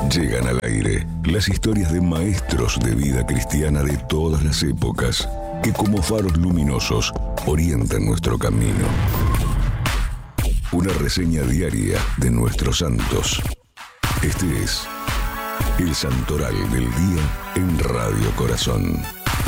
Llegan al aire las historias de maestros de vida cristiana de todas las épocas que como faros luminosos orientan nuestro camino. Una reseña diaria de nuestros santos. Este es el Santoral del Día en Radio Corazón.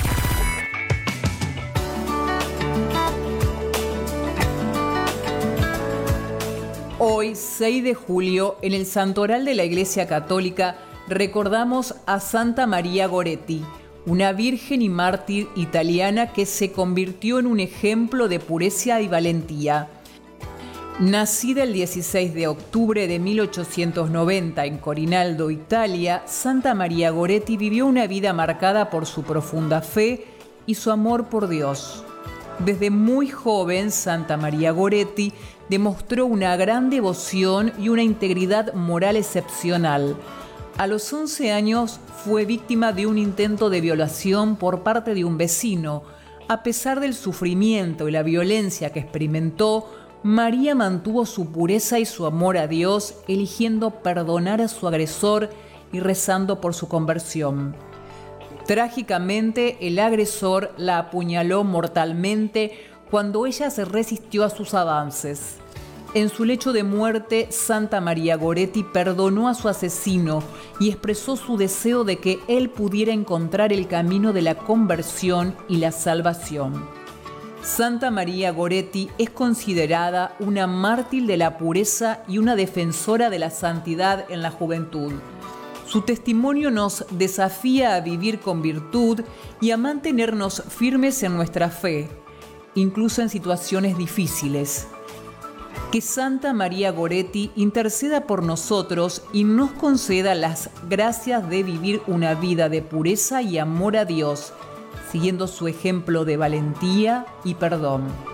Hoy, 6 de julio, en el Santoral de la Iglesia Católica, recordamos a Santa María Goretti, una virgen y mártir italiana que se convirtió en un ejemplo de pureza y valentía. Nacida el 16 de octubre de 1890 en Corinaldo, Italia, Santa María Goretti vivió una vida marcada por su profunda fe y su amor por Dios. Desde muy joven, Santa María Goretti demostró una gran devoción y una integridad moral excepcional. A los 11 años fue víctima de un intento de violación por parte de un vecino. A pesar del sufrimiento y la violencia que experimentó, María mantuvo su pureza y su amor a Dios, eligiendo perdonar a su agresor y rezando por su conversión. Trágicamente, el agresor la apuñaló mortalmente cuando ella se resistió a sus avances. En su lecho de muerte, Santa María Goretti perdonó a su asesino y expresó su deseo de que él pudiera encontrar el camino de la conversión y la salvación. Santa María Goretti es considerada una mártir de la pureza y una defensora de la santidad en la juventud. Su testimonio nos desafía a vivir con virtud y a mantenernos firmes en nuestra fe, incluso en situaciones difíciles. Que Santa María Goretti interceda por nosotros y nos conceda las gracias de vivir una vida de pureza y amor a Dios, siguiendo su ejemplo de valentía y perdón.